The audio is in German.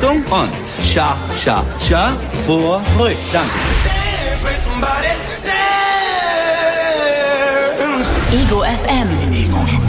Achtung und Scha, Scha, Scha, vor, ruhig. Danke. Ego FM.